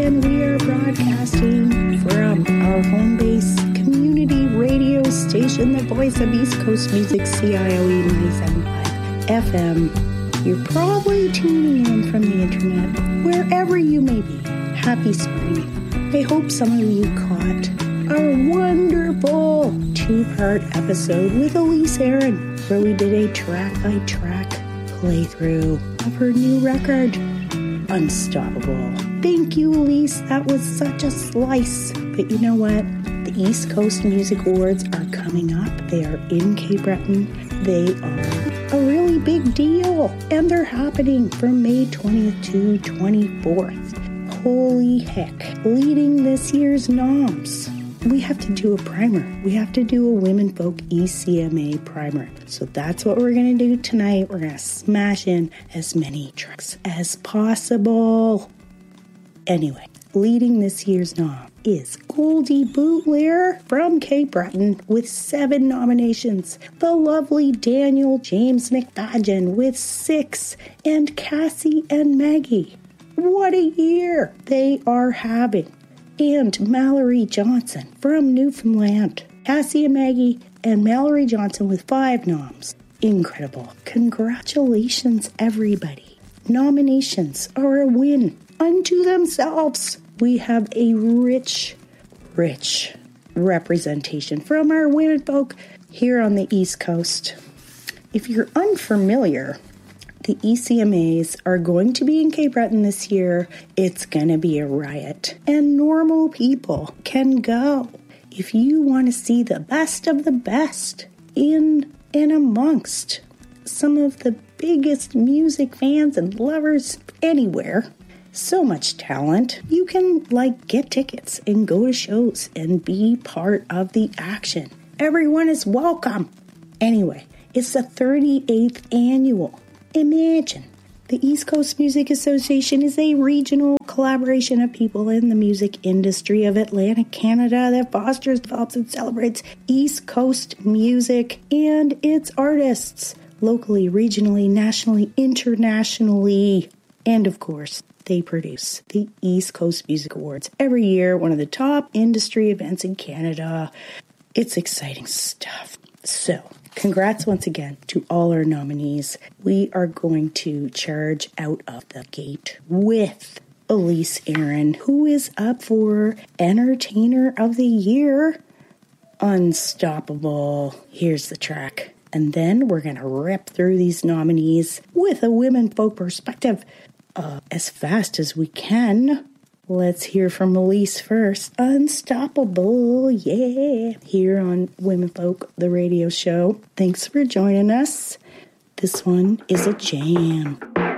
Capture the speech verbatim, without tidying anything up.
and we are broadcasting from our home base community radio station, the voice of East Coast Music, C I O E ninety-seven point five F M. You're probably tuning in from the internet, wherever you may be. Happy spring. I hope some of you caught our wonderful two-part episode with Elise Aaron, where we did a track-by-track playthrough of her new record, Unstoppable. Thank you, Elise. That was such a slice. But you know what? The East Coast Music Awards are coming up. They are in Cape Breton. They are a really big deal. And they're happening from May twentieth to twenty-fourth. Holy heck. Leading this year's noms. We have to do a primer. We have to do a Women Folk E C M A primer. So that's what we're going to do tonight. We're going to smash in as many tracks as possible. Anyway, leading this year's nom is Goldie Bootlear from Cape Breton with seven nominations. The lovely Daniel James McFadgen with six. And Cassie and Maggie. What a year they are having. And Mallory Johnson from Newfoundland. Cassie and Maggie and Mallory Johnson with five noms. Incredible. Congratulations, everybody. Nominations are a win unto themselves. We have a rich, rich representation from our women folk here on the East Coast. If you're unfamiliar, the E C M As are going to be in Cape Breton this year. It's going to be a riot. And normal people can go. If you want to see the best of the best in and amongst some of the biggest music fans and lovers anywhere, so much talent, you can like get tickets and go to shows and be part of the action. Everyone is welcome. Anyway, it's the thirty-eighth annual. Imagine. The East Coast Music Association is a regional collaboration of people in the music industry of Atlantic Canada that fosters, develops, and celebrates East Coast music and its artists locally, regionally, nationally, internationally. And of course, they produce the East Coast Music Awards every year, one of the top industry events in Canada. It's exciting stuff. So, congrats once again to all our nominees. We are going to charge out of the gate with Elise Aaron, who is up for Entertainer of the Year, Unstoppable. Here's the track. And then we're going to rip through these nominees with a women folk perspective uh, as fast as we can. Let's hear from Elise first. Unstoppable, yeah. Here on Women Folk, the radio show. Thanks for joining us. This one is a jam.